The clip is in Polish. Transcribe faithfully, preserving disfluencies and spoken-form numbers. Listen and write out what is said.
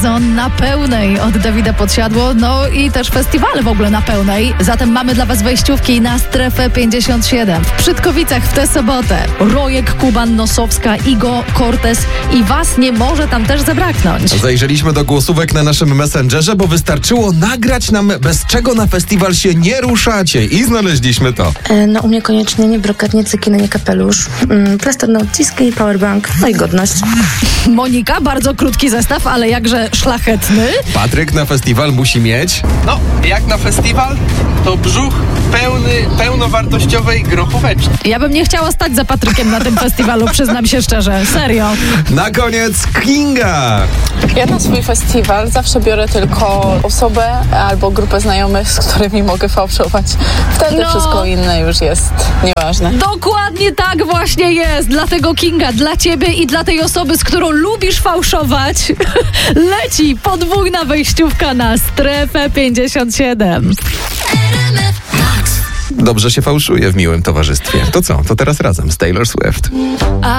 sezon na pełnej od Dawida Podsiadło, no i też festiwale w ogóle na pełnej. Zatem mamy dla Was wejściówki na Strefę pięćdziesiąt siedem. W Przytkowicach w tę sobotę Rojek, Kuban, Nosowska, Igo, Cortez i Was nie może tam też zabraknąć. Zajrzeliśmy do głosówek na naszym Messengerze, bo wystarczyło nagrać nam, bez czego na festiwal się nie ruszacie, i znaleźliśmy to. No u mnie koniecznie nie brokat, nie cykina, nie kapelusz, mm, plaster na odciski, powerbank, no i godność. Monika, bardzo krótki zestaw, ale jakże szlachetny. Patryk na festiwal musi mieć... No, jak na festiwal, to brzuch pełny, pełnowartościowej grochóweczki. Ja bym nie chciała stać za Patrykiem na tym festiwalu, przyznam się szczerze. Serio. Na koniec Kinga! Ja na swój festiwal zawsze biorę tylko osobę albo grupę znajomych, z którymi mogę fałszować. Wtedy No. wszystko inne już jest nieważne. Dokładnie tak właśnie jest. Dlatego Kinga, dla Ciebie i dla tej osoby, z którą lubisz fałszować, leci podwójna wejściówka na Strefę pięćdziesiąt siedem. Dobrze się fałszuje w miłym towarzystwie. To co? To teraz razem z Taylor Swift.